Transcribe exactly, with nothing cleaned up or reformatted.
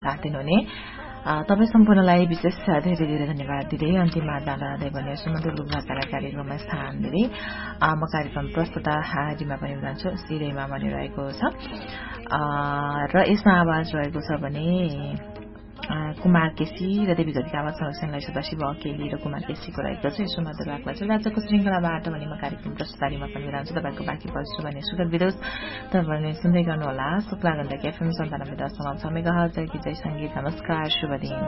साथ दिनुहुने तपाईँ सम्पूर्णलाई विशेष धेरै धेरै धन्यवाद दिँदै अन्तिममा जाँदै भने सुमधुर लुग्नाका कार्यक्रममा स्थान दिँदै म कार्यक्रम प्रस्तुता हाजीमा पनि जान्छु सिरैमा बनिरहेको छ र यसमा आवाज रहेको छ भने कुमार केसी र देवी ज्योतिका आवाज संरक्षणलाई सदाशिव अकेली र कुमार केसीको रहेको छ यसो मधुर राख्ला छ आजको श्रृङ्खलाबाट भने म कार्यक्रम प्रस्तुतारीमा पनि जान्छु तपाईँको बाँकी पस्छु भने सुगत विदोष तपाईँले सुन्दै गर्नुहोला शुक्ला गण्डक एफएम सन्तानब्बे दशमलव छ मेगाहर्ज जय गीत जय संगीत नमस्कार शुभ दिन